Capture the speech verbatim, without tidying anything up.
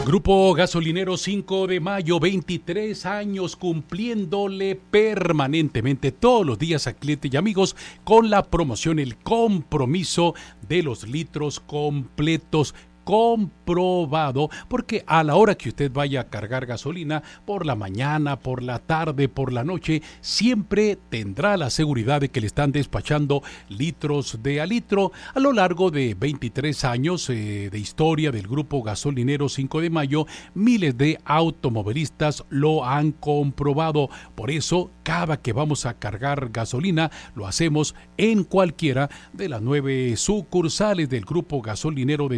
Grupo Gasolinero cinco de mayo, veintitrés años cumpliéndole permanentemente todos los días a clientes y amigos con la promoción El Compromiso de los litros completos. Comprobado, porque a la hora que usted vaya a cargar gasolina, por la mañana, por la tarde, por la noche, siempre tendrá la seguridad de que le están despachando litros de a litro. A lo largo de veintitrés años eh, de historia del Grupo Gasolinero cinco de mayo, miles de automovilistas lo han comprobado. Por eso, cada que vamos a cargar gasolina, lo hacemos en cualquiera de las nueve sucursales del Grupo Gasolinero de